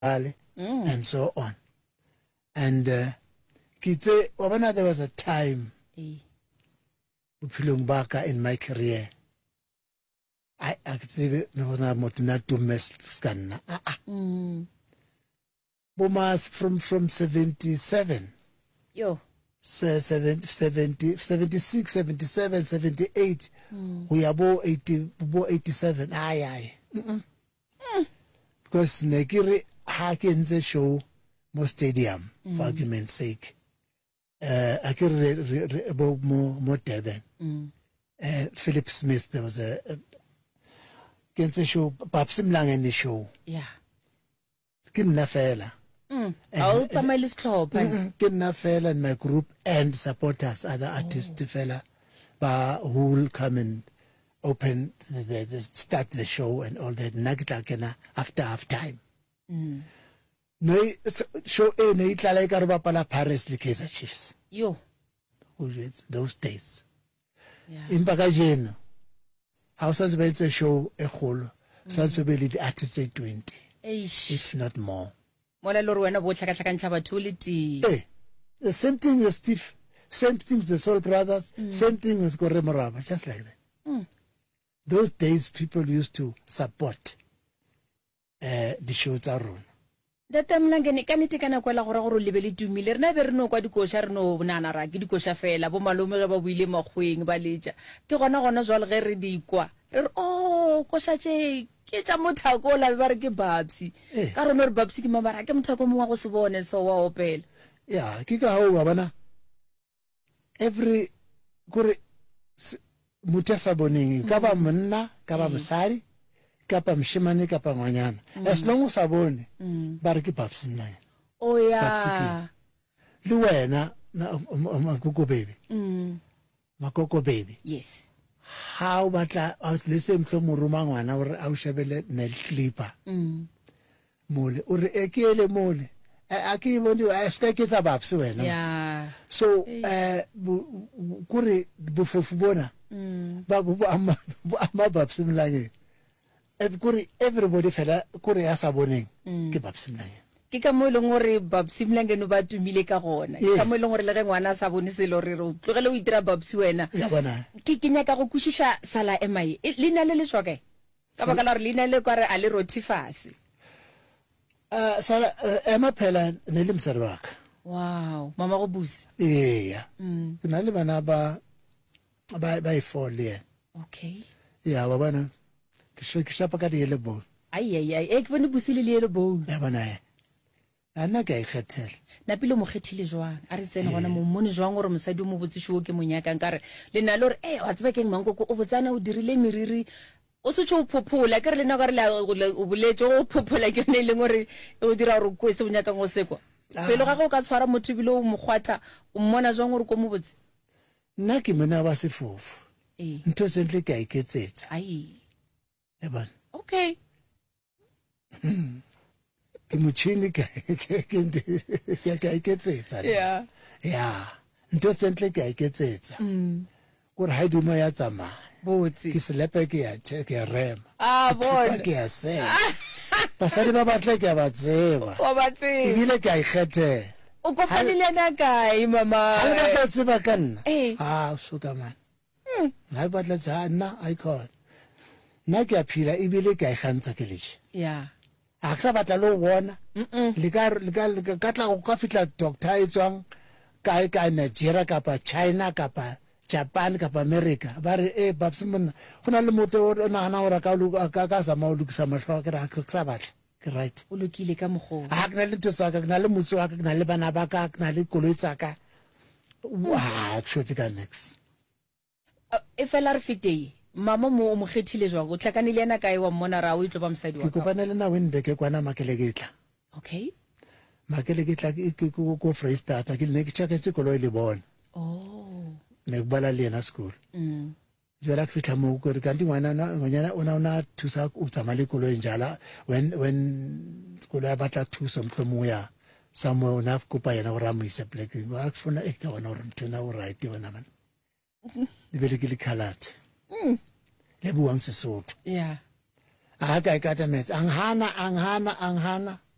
and so on. And there was a time in my career I could say no not to mess scan. Bomas from 77. Yo. 70, 76, 77, 78. We are about 87. Aye. Because Negiri Haken's show more stadium, for argument's sake. I can about more Devon. Philip Smith, there was a Ken's show, Papsim Lang in the show. Yeah. Kinna fella. All Tamalis Club. Kinna fella and my group and supporters, other artists, fella, who will come and open start the show and all that. Nagtakena after half time. No show a night like Arbapala Paris, the Kaiser Chiefs. Yo. Those days. Yeah. In Bagajeno, how such a show a whole, such a the artist 20, if not more. The same thing with Steve, same thing with the Soul Brothers, same thing with Goremoraba, just like that. Those days people used to support the shows around. That time langene ka nete kana kwela gore gore lebele tumile rena be re no kwa dikosha re no bonana ra ke dikosha fela bo malome ga ba buile magweng ba leja ke gona jwale ge re di kwa re oh kosha tše ke tša mothako la ba re ke babsi ka rona re babsi ke mabara ke mothako mo wa go se bone so wa opela ya ke ka ho ba bana every gore mutasa boning ka ba monna ka ba mosadi kapa mshimane kapa ngwanyana as long as abone ba re ke babsi nna oh yeah le wena makoko baby makoko baby yes how batla le se mhlo moruma ngwana gore a o shebele nel clipper mole o re ekele mole a ke bone a steke tsa babsi wena yeah so kore bofofu bona ba bo ama babsi mlanye everybody fela kore ya sa boneng ke babsi mlanye ke ka mo leng gore babsi mlange no ba tumile ka gona ka mo leng gore le ge ngwana sa bone selo re re tlogele o itira babsi wena ya bona ke kenya ka go kushisha sala emai lena le leswa kae ka baka la re lena le kware a le rotifase sala ema phela ne le mserwaka wow mama go busi yeah ke na le bana ba ifole okay ya ba bana ke shapa ka di le bo ai ke bone busi le le bo ya bana ana ka ikgethela na pele mo kgethile jwang a re tsene gona mo mmone jwang gore mosadi mo botse sho ke monyaka nkare le na le gore wa tseba ke mangoko o botsana o dirile meriri o se tšo phophola ke re le na gore o boletse o phophola ke ne le gore o dira gore ko se monyaka go sekwa pele ga go ka tshwara motho bile o mogwata o mmona jwang gore ko mo botse nna ke mona ba sefofu ntho sentle ke a iketsetsa ai eba okay ke motšhini ke a iketsetsa yeah ntho sentle ke a iketsetsa gore ha dimo ya tsamaya botse ke selepe ke ya rema bona ke ya se basadi ba batla ke ba tseba o ba tseba ebile ke a ikgethela o kopane le yana kae mama ha ba tla tseba ka nna so ka man ha ba tla tsa nna icon nna ke a phila ebile ke a ikgantsa ke letse yeah a ka batla lo bona le ka tla go ka fitla doctor e tswang ka Nigeria kapa China kapa Japan kapa America ba re babsi monna go na le motho o nagana gore ka sa ma o lokisa mahlo ke ra ka batla ke right o lokile ka mogo a ke na le ntse ka na le motse wa ka na le bana ba ka na le koloi tsa ka wa shoti ka next e fela re fitei mama mo mo khethile jwa go tlhakane le yana kae wa mmona ra o itlo ba mosadi wa ke kopane le na Winberg kwana Makeleketla okay Makeleketla ke ko Freestyle ke ne ke tshaketse koloi le bona ne bala le na school jwala ke fitla mo go re ka ndi ngwana ona thusa o tsamale koloi njala when koloi ya batla thusa mhlomo ya somewhere ona kopa yena gore a mo isa pleke wa ke fona e ka bona gore mthona o right wena man di bele ke le khalat le buang Sesotho yeah a ka ikata mets anghana